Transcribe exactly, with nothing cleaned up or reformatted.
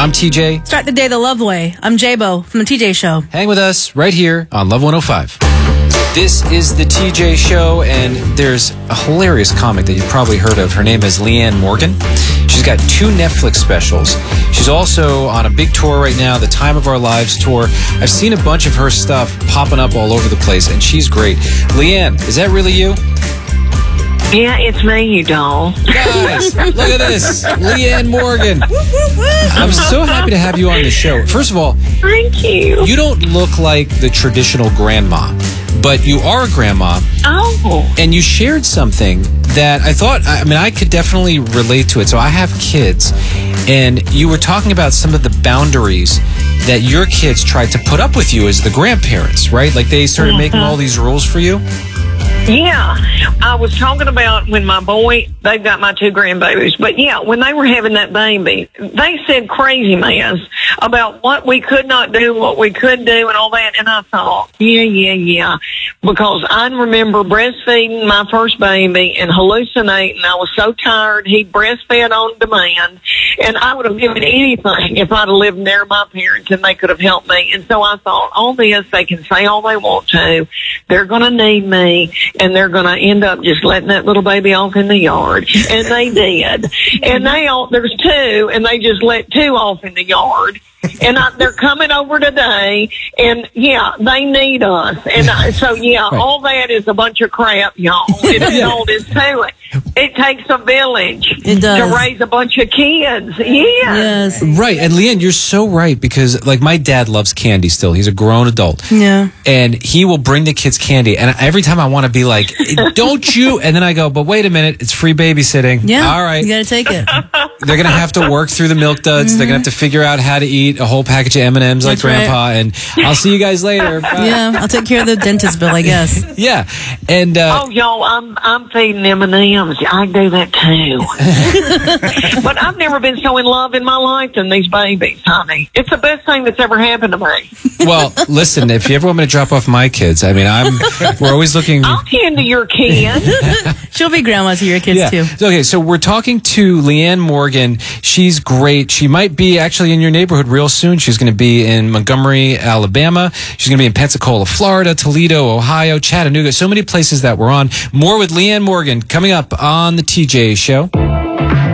I'm T J. Start the day the love way. I'm J-Bo from the T J Show. Hang with us right here on Love one oh five. This is the T J Show, and there's a hilarious comic that you've probably heard of. Her name is Leanne Morgan. She's got two Netflix specials. She's also on a big tour right now, the Time of Our Lives tour. I've seen a bunch of her stuff popping up all over the place, and she's great. Leanne, is that really you? Yeah, it's me, you doll. Guys, look at this. Leanne Morgan. I'm so happy to have you on the show. First of all, thank you. You don't look like the traditional grandma, but you are a grandma. Oh. And you shared something that I thought, I mean, I could definitely relate to it. So I have kids, and you were talking about some of the boundaries that your kids tried to put up with you as the grandparents, right? Like they started mm-hmm. making all these rules for you. Yeah, I was talking about when my boy, they've got my two grandbabies, but yeah, when they were having that baby, they said crazy mess about what we could not do, what we could do, and all that. And I thought, yeah, yeah, yeah, because I remember breastfeeding my first baby and hallucinating. I was so tired. He breastfed on demand, and I would have given anything if I'd have lived near my parents and they could have helped me. And so I thought, all this, they can say all they want to. They're going to need me. And they're going to end up just letting that little baby off in the yard. And they did. And they all, there's two, and they just let two off in the yard. And I, they're coming over today, and yeah, they need us. And I, so, yeah, right. all that is a bunch of crap, y'all. It's all this to it. It takes a village it does. to raise a bunch of kids. Yes. yes. Right. And Leanne, you're so right, because like my dad loves candy still. He's a grown adult. Yeah. And he will bring the kids candy. And every time I want to be like, don't you? And then I go, but wait a minute, it's free babysitting. Yeah. All right. You got to take it. They're going to have to work through the milk duds. Mm-hmm. They're going to have to figure out how to eat a whole package of M and M's like That's Grandpa. Right. And I'll see you guys later. Bye. Yeah. I'll take care of the dentist bill, I guess. Yeah. And, uh, oh, y'all, I'm, I'm feeding M and M's. I do that too. But I've never been so in love in my life than these babies, honey. It's the best thing that's ever happened to me. Well, listen, if you ever want me to drop off my kids, I mean, I'm, we're always looking. I'll tend to your kids. She'll be grandma to your kids yeah. too. Okay, so we're talking to Leanne Morgan. She's great. She might be actually in your neighborhood real soon. She's going to be in Montgomery, Alabama. She's going to be in Pensacola, Florida, Toledo, Ohio, Chattanooga. So many places that we're on. More with Leanne Morgan coming up on the T J Show.